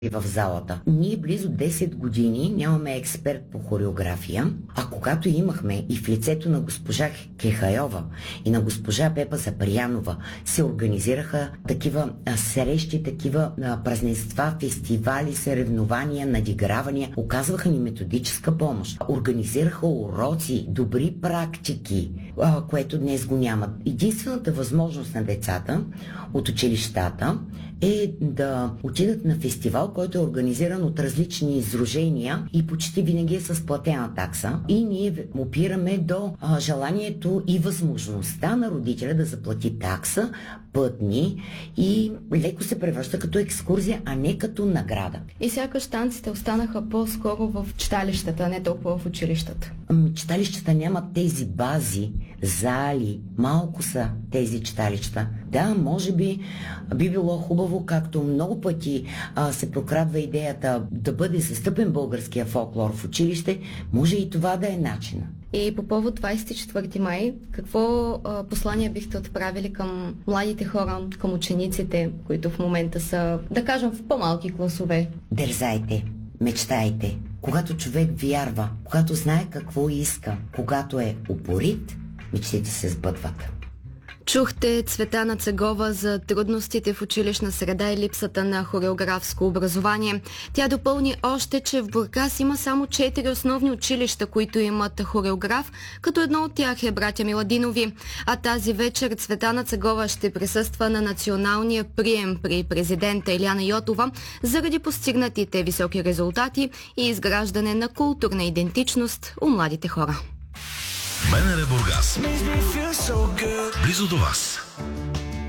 в залата. Ние близо 10 години нямаме експерт по хореография, а когато имахме и в лицето на госпожа Кехайова и на госпожа Пепа Запрянова се организираха такива срещи, такива празненства, фестивали, съревнования, надигравания, оказваха ни методическа помощ, организираха уроци, добри практики, което днес го няма. Единствената възможност на децата от училищата е да отидат на фестивал, който е организиран от различни издружения и почти винаги е с платена такса. И ние опираме до желанието и възможността на родителя да заплати такса, пътни, и леко се превръща като екскурзия, а не като награда. И сякаш танците останаха по-скоро в читалищата, а не толкова в училищата. Читалищата нямат тези бази, зали, малко са тези читалища. Да, може би било хубаво, както много пъти се прокрадва идеята да бъде застъпен българския фолклор в училище, може и това да е начина. И по повод 24 май, какво послание бихте отправили към младите хора, към учениците, които в момента са, да кажем, в по-малки класове? Дързайте, мечтайте. Когато човек вярва, когато знае какво иска, когато е упорит, мечтите се сбъдват. Чухте Цветана Цегова за трудностите в училищна среда и липсата на хореографско образование. Тя допълни още, че в Бургас има само 4 основни училища, които имат хореограф, като едно от тях е братя Миладинови. А тази вечер Цветана Цегова ще присъства на националния прием при президента Илияна Йотова заради постигнатите високи резултати и изграждане на културна идентичност у младите хора. БНР Бургас. Близо до вас.